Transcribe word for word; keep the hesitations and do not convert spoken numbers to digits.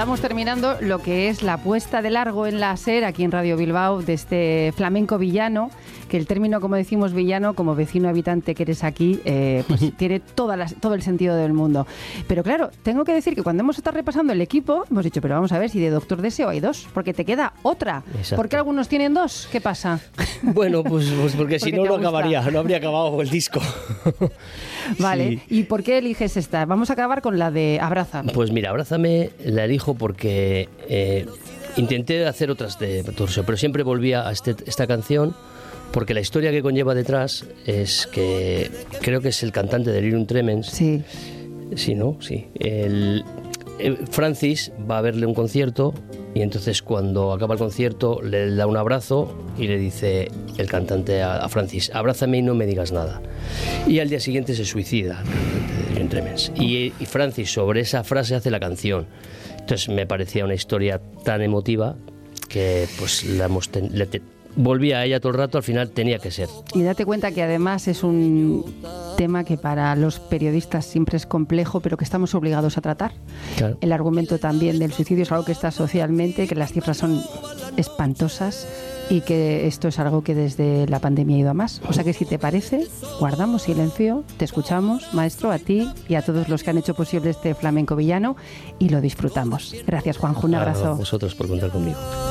estamos terminando lo que es la puesta de largo en la SER aquí en Radio Bilbao de este flamenco villano, que el término, como decimos, villano, como vecino habitante que eres aquí, eh, pues tiene toda la, todo el sentido del mundo. Pero claro, tengo que decir que cuando hemos estado repasando el equipo, hemos dicho, pero vamos a ver si de Doctor Deseo hay dos, porque te queda otra. Exacto. ¿Por qué algunos tienen dos? ¿Qué pasa? Bueno, pues, pues porque si Porque no, te no gusta. acabaría, no habría acabado el disco. Vale, Sí. ¿y por qué eliges esta? Vamos a acabar con la de Abrázame. Pues mira, Abrázame la elijo porque eh, intenté hacer otras de Doctor Deseo, pero siempre volvía a este, esta canción porque la historia que conlleva detrás es que creo que es el cantante de Delirium Tremens. Sí. Sí, ¿no? Sí. El, el Francis va a verle un concierto y entonces cuando acaba el concierto le da un abrazo y le dice el cantante a, a Francis, abrázame y no me digas nada. Y al día siguiente se suicida el cantante de Delirium Tremens. Y, y Francis sobre esa frase hace la canción. Entonces me parecía una historia tan emotiva que pues la hemos ten, le te, volvía a ella todo el rato, al final tenía que ser. Y date cuenta que además es un tema que para los periodistas siempre es complejo, pero que estamos obligados a tratar. Claro. El argumento también del suicidio es algo que está socialmente, que las cifras son espantosas y que esto es algo que desde la pandemia ha ido a más. O sea que si te parece, guardamos silencio, te escuchamos, maestro, a ti y a todos los que han hecho posible este flamenco villano y lo disfrutamos. Gracias, Juanjo, un abrazo. A vosotros por contar conmigo.